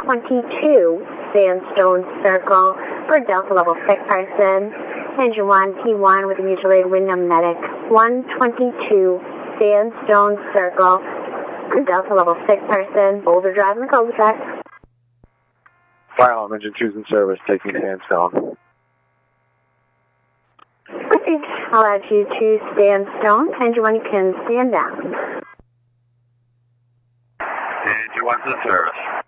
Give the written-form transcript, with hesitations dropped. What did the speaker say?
122 Sandstone Circle for Delta Level 6 person. Engine 1, T1 with a mutual aid Wyndham Medic. 122 Sandstone Circle for Delta Level 6 person. Boulder Drive in the cul-de-sac. Fire alarm, engine 2's in service, taking Sandstone. Okay, I'll add you to Sandstone. Engine 1, you can stand down. Engine 1's in service.